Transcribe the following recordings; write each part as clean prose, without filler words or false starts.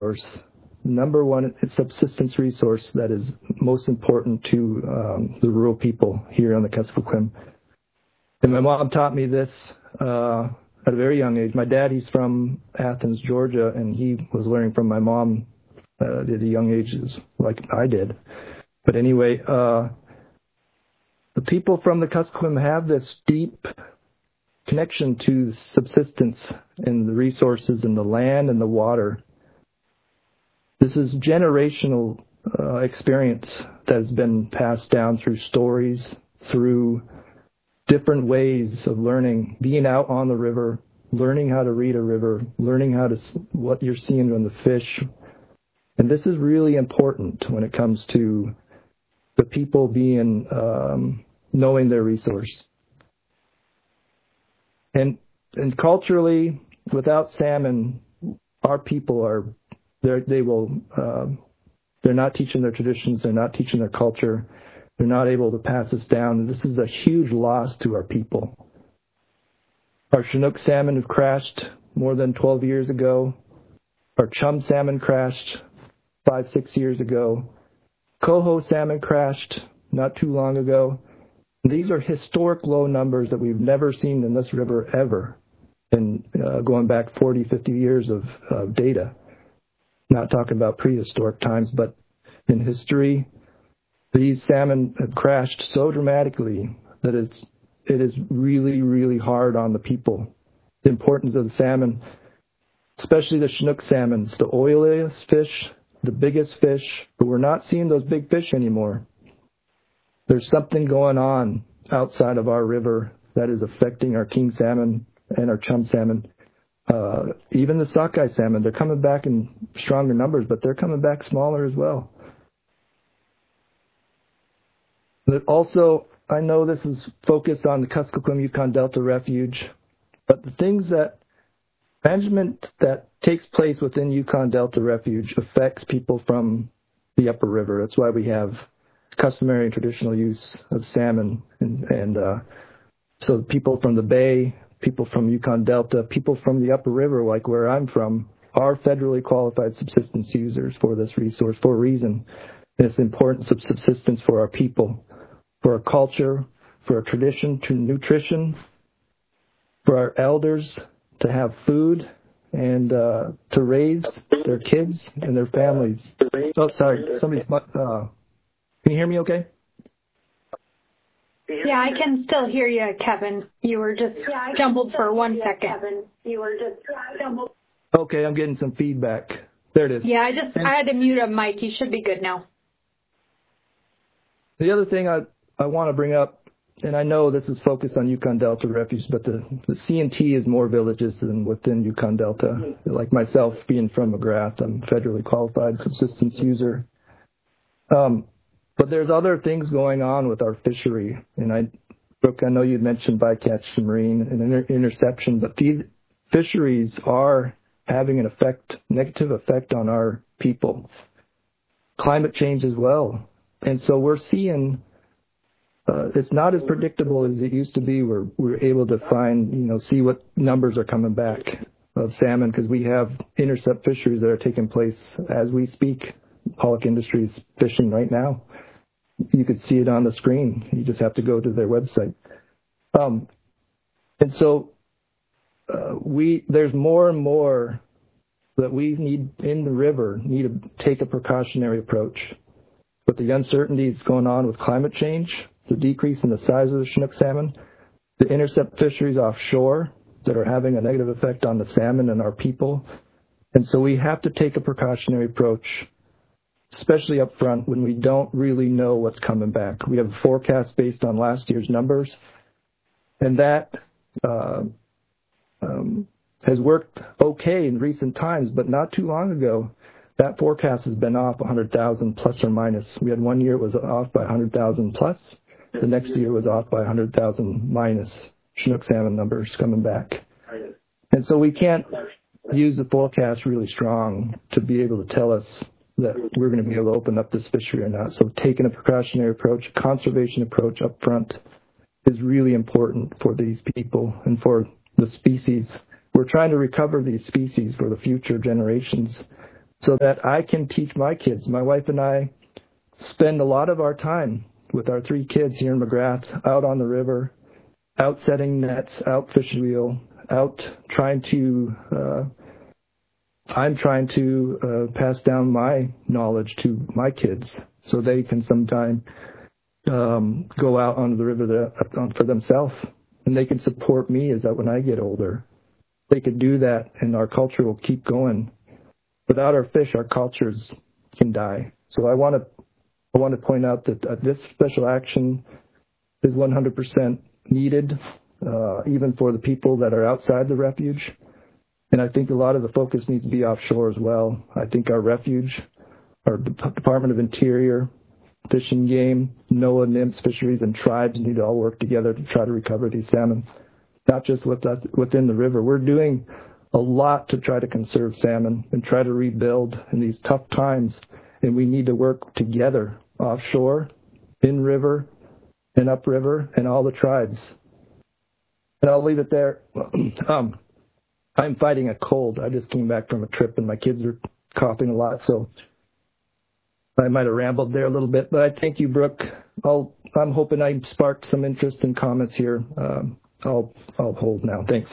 resource, number one subsistence resource that is most important to the rural people here on the Kuskokwim. And my mom taught me this at a very young age. My dad, he's from Athens, Georgia, and he was learning from my mom at a young age, like I did. But anyway, the people from the Kuskokwim have this deep connection to subsistence and the resources and the land and the water. This is generational experience that has been passed down through stories, through different ways of learning, being out on the river, learning how to read a river, learning what you're seeing on the fish. And this is really important when it comes to the people being, knowing their resource. And culturally, without salmon, our people they're not teaching their traditions, they're not teaching their culture, they're not able to pass this down. And this is a huge loss to our people. Our Chinook salmon have crashed more than 12 years ago. Our chum salmon crashed 5-6 years ago. Coho salmon crashed not too long ago. These are historic low numbers that we've never seen in this river ever, and going back 40, 50 years of data. Not talking about prehistoric times, but in history, these salmon have crashed so dramatically that it is really, really hard on the people. The importance of the salmon, especially the Chinook salmon, it's the oiliest fish, the biggest fish, but we're not seeing those big fish anymore. There's something going on outside of our river that is affecting our king salmon and our chum salmon. Even the sockeye salmon, they're coming back in stronger numbers, but they're coming back smaller as well. But also, I know this is focused on the Kuskokwim Yukon Delta Refuge, but the things that management that takes place within Yukon Delta Refuge affects people from the upper river. That's why we have customary and traditional use of salmon, and so people from the Bay, people from Yukon Delta, people from the upper river, like where I'm from, are federally qualified subsistence users for this resource for a reason. It's the importance of subsistence for our people, for our culture, for our tradition, to nutrition, for our elders to have food, and to raise their kids and their families. Oh, sorry, somebody's... Can you hear me okay? Yeah, I can still hear you, Kevin. You were just jumbled for 1 second. Okay, I'm getting some feedback. There it is. Yeah, I had to mute a mic. You should be good now. The other thing I want to bring up, and I know this is focused on Yukon Delta Refuge, but the C&T is more villages than within Yukon Delta. Like myself, being from McGrath, I'm a federally qualified subsistence user. But there's other things going on with our fishery. And Brooke, I know you mentioned bycatch and marine and interception, but these fisheries are having an negative effect on our people. Climate change as well. And so we're seeing, it's not as predictable as it used to be. We're able to see what numbers are coming back of salmon, because we have intercept fisheries that are taking place as we speak. Pollock Industries fishing right now. You could see it on the screen. You just have to go to their website. And so there's more and more that we need in the river, need to take a precautionary approach. With the uncertainties going on with climate change, the decrease in the size of the Chinook salmon, the intercept fisheries offshore that are having a negative effect on the salmon and our people. And so we have to take a precautionary approach, especially up front when we don't really know what's coming back. We have a forecast based on last year's numbers, and that has worked okay in recent times, but not too long ago, that forecast has been off 100,000 plus or minus. We had 1 year it was off by 100,000 plus. The next year was off by 100,000 minus Chinook salmon numbers coming back. And so we can't use the forecast really strong to be able to tell us that we're going to be able to open up this fishery or not. So taking a precautionary approach, conservation approach up front is really important for these people and for the species. We're trying to recover these species for the future generations, so that I can teach my kids. My wife and I spend a lot of our time with our 3 kids here in McGrath, out on the river, out setting nets, out fishing wheel, out trying to, I'm trying to pass down my knowledge to my kids so they can sometime go out on the river for themselves, and they can support me as that when I get older. They could do that, and our culture will keep going. Without our fish, our cultures can die. So I want to point out that this special action is 100% needed, even for the people that are outside the refuge. And I think a lot of the focus needs to be offshore as well. I think our refuge, our Department of Interior, Fish and Game, NOAA, NIMS, Fisheries, and tribes need to all work together to try to recover these salmon, not just within the river. We're doing a lot to try to conserve salmon and try to rebuild in these tough times, and we need to work together offshore, in river, and upriver, and all the tribes. And I'll leave it there. I'm fighting a cold. I just came back from a trip, and my kids are coughing a lot, so I might have rambled there a little bit. But I thank you, Brooke. I'm hoping I sparked some interest and comments here. I'll hold now. Thanks.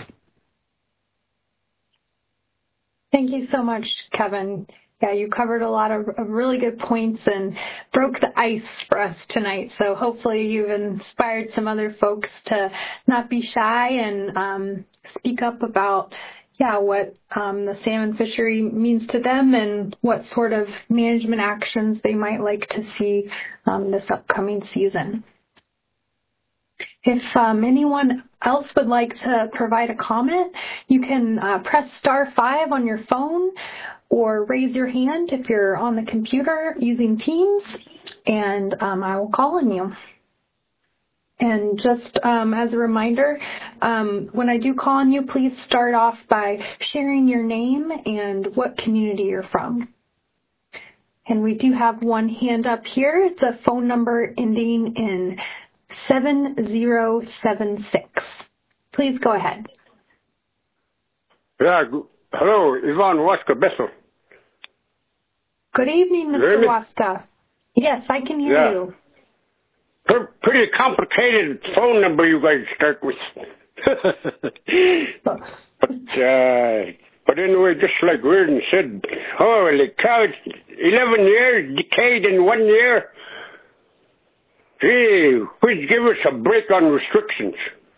Thank you so much, Kevin. Yeah, you covered a lot of really good points and broke the ice for us tonight. So hopefully you've inspired some other folks to not be shy and speak up about, what the salmon fishery means to them and what sort of management actions they might like to see this upcoming season. If anyone else would like to provide a comment, you can press *5 on your phone or raise your hand if you're on the computer using Teams, and I will call on you. And just as a reminder, when I do call on you, please start off by sharing your name and what community you're from. And we do have one hand up here. It's a phone number ending in 7076. Please go ahead. Yeah, hello, Ivan Waska Bessel. Good evening, Mr. Waska. Yes, I can hear you. Pretty complicated phone number you guys start with. But anyway, just like Reardon said, holy cow, 11 years decayed in 1 year. Gee, please give us a break on restrictions.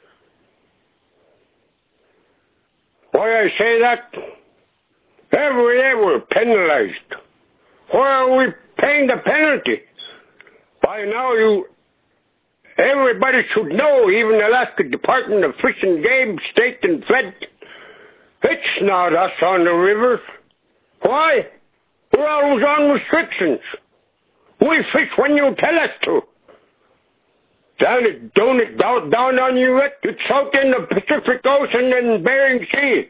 Why I say that? Every day we're penalized. Why are we paying the penalty? By now everybody should know, even the Alaska Department of Fish and Game, State and Fed, it's not us on the river. Why? We're always on restrictions. We fish when you tell us to. Down on you, it's out in the Pacific Ocean and Bering Sea.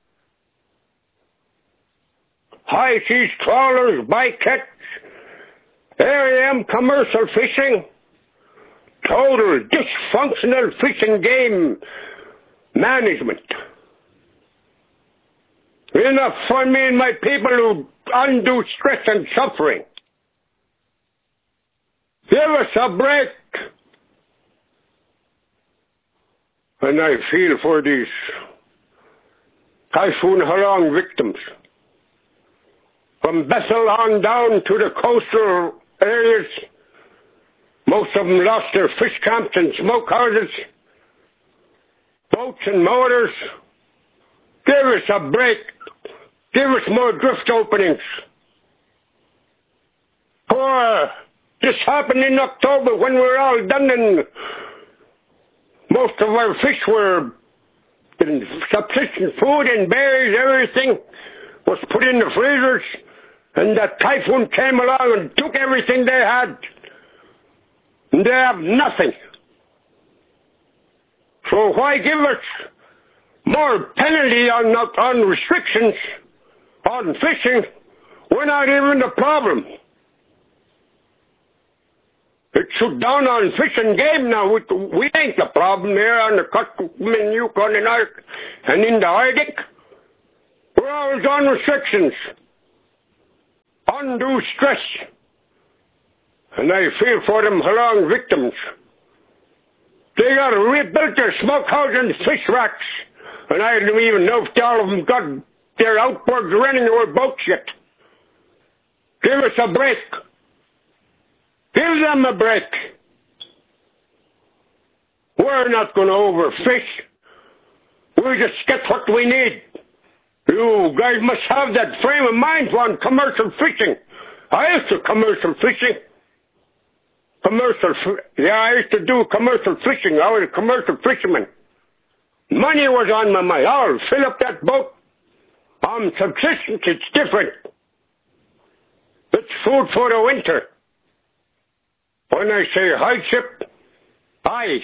High seas trawlers, bycatch, AIM commercial fishing, total dysfunctional fish and game management. Enough for me and my people who undo stress and suffering. Give us a break. And I feel for these Typhoon Harong victims. From Bethel on down to the coastal areas, most of them lost their fish camps and smokehouses, boats and motors. Give us a break. Give us more drift openings. This happened in October when we were all done and most of our fish were subsistence food and berries, everything was put in the freezers, and that typhoon came along and took everything they had. And they have nothing. So why give us more penalty on restrictions on fishing? We're not even the problem. It's shut down on fish and game now. We ain't the problem here on the Kuskokwim, Yukon, and in the Arctic. We're always on restrictions. undue stress. And I feel for them long victims. They got to rebuild their smokehouse and fish racks. And I don't even know if all of them got their outboards running or boats yet. Give us a break. Give them a break. We're not going to overfish. We just get what we need. You guys must have that frame of mind on commercial fishing. I used to commercial fishing. I used to do commercial fishing. I was a commercial fisherman. Money was on my mind. I'll fill up that boat. Subsistence, it's different. It's food for the winter. When I say hardship, I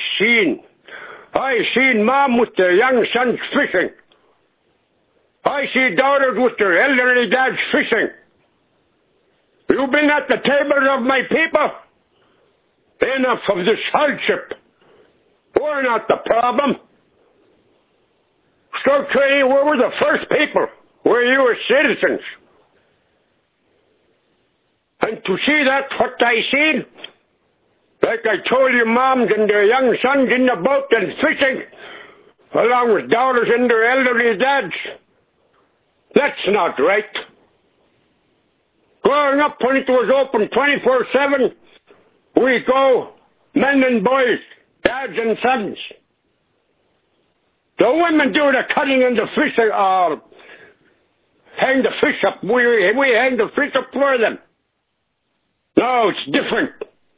seen mom with their young sons fishing. I see daughters with their elderly dads fishing. You been at the tables of my people? Enough of this hardship. We're not the problem. Start trading, we were the first people. We're U.S. citizens. And to see that, what I seen, like I told you, moms and their young sons in the boat and fishing, along with daughters and their elderly dads. That's not right. Growing up when it was open 24/7, we go, men and boys, dads and sons. The women do the cutting and the fishing, hang the fish up. We hang the fish up for them. No, it's different.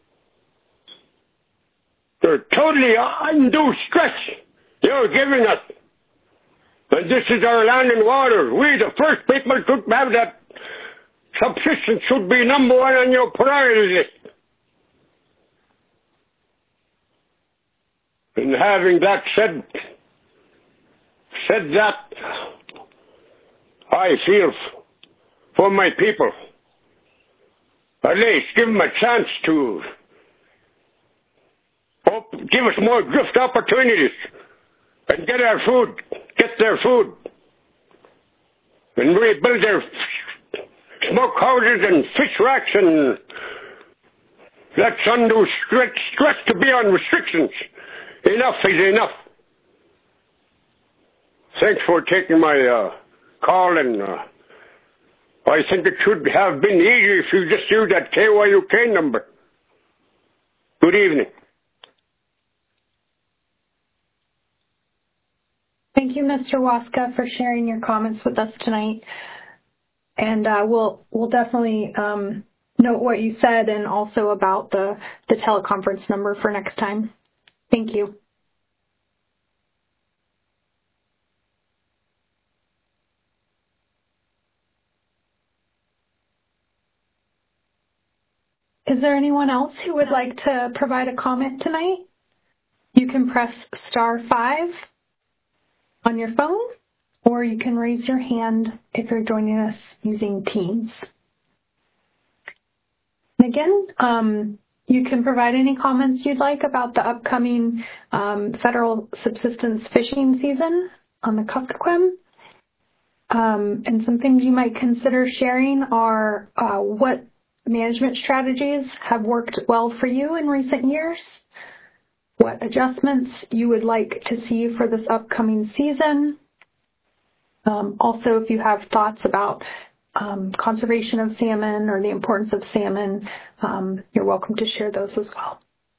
They're totally undue stress you're giving us. And this is our land and water. We, the first people, should have that. Subsistence should be number one on your priority list. And having that said that, I feel for my people. At least give them a chance to give us more drift opportunities and get their food, and rebuild their smoke houses and fish racks, and that's undue stress to be on restrictions. Enough is enough. Thanks for taking my call, and I think it should have been easy if you just used that KYUK number. Good evening. Thank you, Mr. Waska, for sharing your comments with us tonight. And we'll definitely note what you said, and also about the teleconference number for next time. Thank you. Is there anyone else who would like to provide a comment tonight? You can press *5 on your phone, or you can raise your hand if you're joining us using Teams. And again, you can provide any comments you'd like about the upcoming federal subsistence fishing season on the Kuskokwim. And some things you might consider sharing are what management strategies have worked well for you in recent years, what adjustments you would like to see for this upcoming season. Also, if you have thoughts about conservation of salmon or the importance of salmon, you're welcome to share those as well.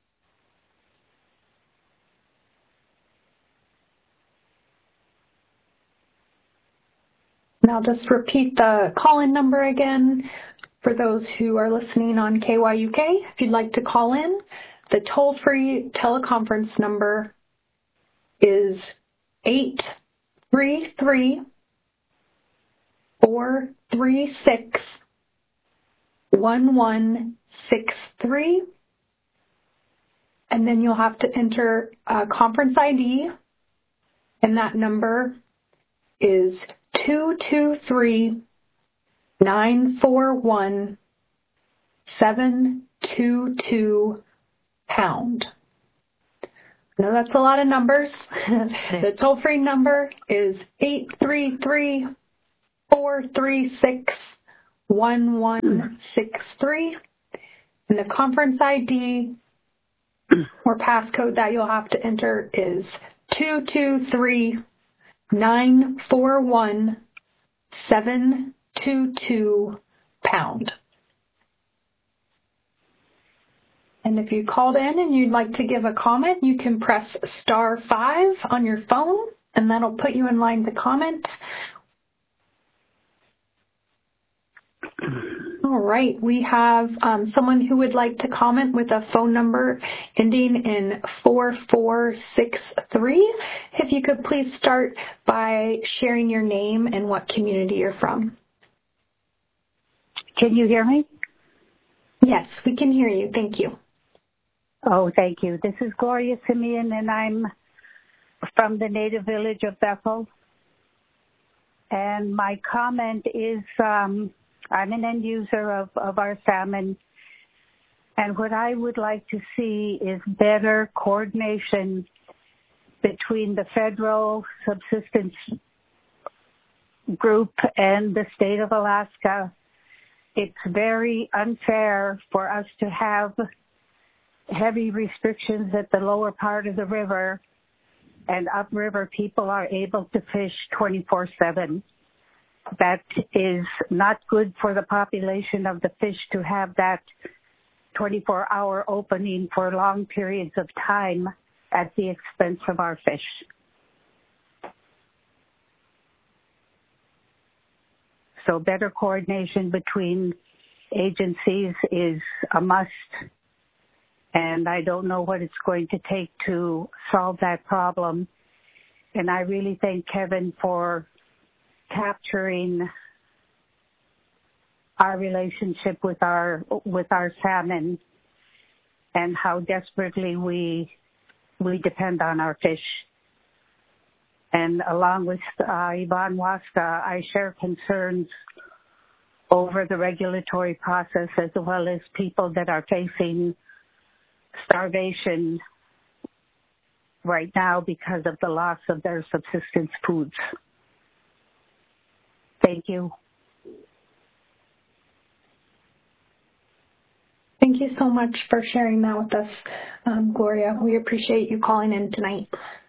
And I'll just repeat the call-in number again for those who are listening on KYUK. If you'd like to call in, the toll-free teleconference number is 833-436-1163. And then you'll have to enter a conference ID, and that number is 223-941-722#. I know that's a lot of numbers. The toll-free number is 833-436-1163. 1163. And the conference ID or passcode that you'll have to enter is 223941-722#. And if you called in and you'd like to give a comment, you can press *5 on your phone, and that'll put you in line to comment. All right, we have someone who would like to comment with a phone number ending in 4463. If you could please start by sharing your name and what community you're from. Can you hear me? Yes, we can hear you. Thank you. Oh, thank you. This is Gloria Simeon, and I'm from the native village of Bethel. And my comment is I'm an end user of our salmon, and what I would like to see is better coordination between the federal subsistence group and the state of Alaska. It's very unfair for us to have heavy restrictions at the lower part of the river, and upriver people are able to fish 24/7. That is not good for the population of the fish to have that 24-hour opening for long periods of time at the expense of our fish. So better coordination between agencies is a must, and I don't know what it's going to take to solve that problem. And I really thank Kevin for capturing our relationship with our salmon and how desperately we depend on our fish. And along with Yvonne Waska, I share concerns over the regulatory process as well as people that are facing starvation right now because of the loss of their subsistence foods. Thank you. Thank you so much for sharing that with us, Gloria. We appreciate you calling in tonight.